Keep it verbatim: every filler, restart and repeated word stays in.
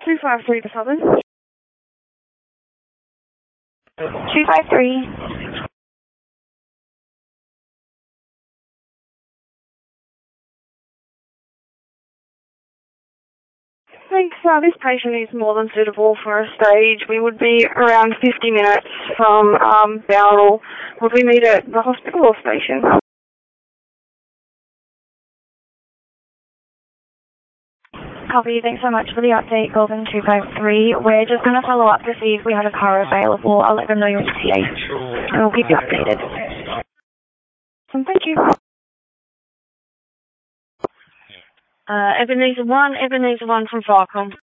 two five three to Southern. two five three. Thanks. Uh, this patient is more than suitable for a stage. We would be around fifty minutes from um, Bowral. Would we meet at the hospital or station? Copy. Thanks so much for the update, Golden two five three. We're just going to follow up to see if we have a car available. I'll let them know your E T A, and we'll keep you updated. Thank you. Uh, Ebenezer one, Ebenezer one from Falcom.